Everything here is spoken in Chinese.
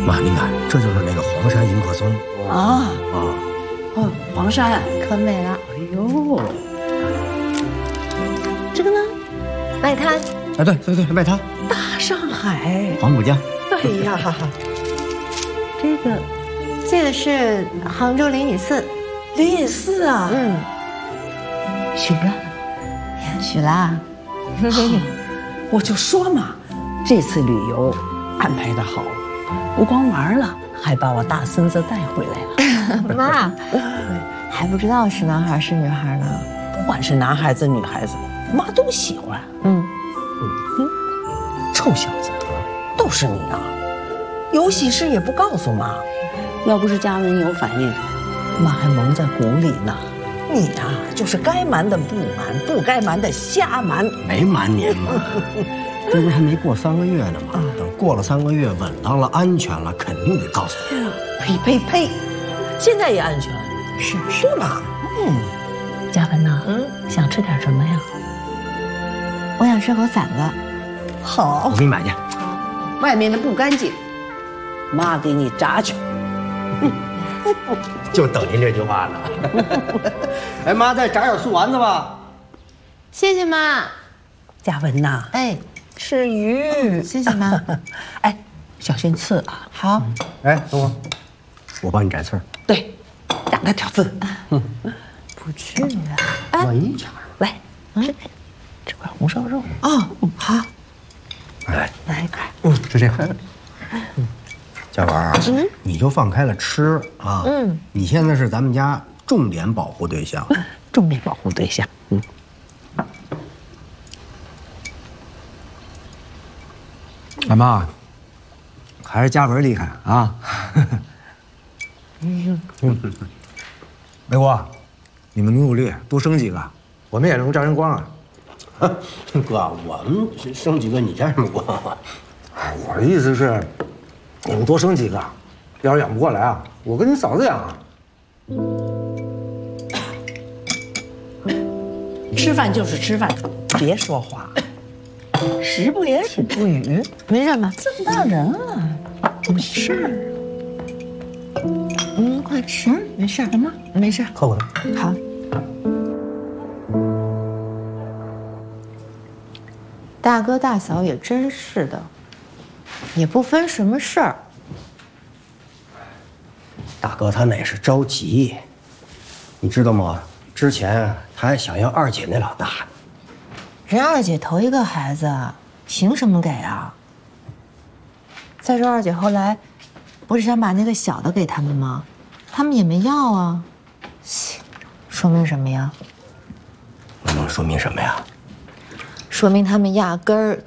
妈，您看，这就是那个黄山迎客松啊。哦，黄山可美了。 哎呦，这个呢？ 外滩。 哎，对，外滩。 大上海。 黄浦江。 哎呀， 这个是杭州灵隐寺。 灵隐寺啊。许了。 许啦。 我就说嘛，这次旅游安排的好，不光玩了，还把我大孙子带回来了。 妈，还不知道是男孩是女孩呢。 不管是男孩子女孩子，妈都喜欢。臭小子，都是你啊！有喜事也不告诉妈，要不是嘉文有反应，妈还蒙在鼓里呢。你呀，就是该瞒的不瞒，不该瞒的瞎瞒。 没瞒您嘛，这不是还没过3个月呢吗？等过了3个月，稳当了，安全了，肯定得告诉你。 呸！现在也安全，是吧？ 嘉文呐，想吃点什么呀？ 我想吃口馓子。 好， 我给你买去。 外面的不干净，妈给你炸去。 就等您这句话呢。哎，妈，再炸点素丸子吧。 谢谢妈。 嘉文呐， 哎， 吃鱼。 谢谢妈。 哎，小心刺啊。 好。 哎，等会儿，我帮你摘刺儿。 对，让他挑刺。 不至于啊。 万一掐来，这块红烧肉。 哦，好。 来一块。 就这个。佳文儿，你就放开了吃啊。你现在是咱们家重点保护对象。 重点保护对象。 俺妈，还是嘉文厉害啊！美国，你们努力多生几个，我们也能沾上光啊！ 哥，我们生几个你沾什么光啊？ 我的意思是，你们多生几个，要是养不过来啊，我跟你嫂子养啊。 吃饭就是吃饭，别说话。食不言，寝不语。 没事妈。 这么大人了，没事。 快吃。 没事，干嘛？没事。 扣我的。 好。大哥大嫂也真是的，也不分什么事儿。 大哥他那是着急，你知道吗？之前他还想要二姐那老大呢。 人二姐头一个孩子，凭什么给啊？再说二姐后来不是想把那个小的给他们吗？他们也没要啊。说明什么呀？ 能说明什么呀？ 说明他们压根儿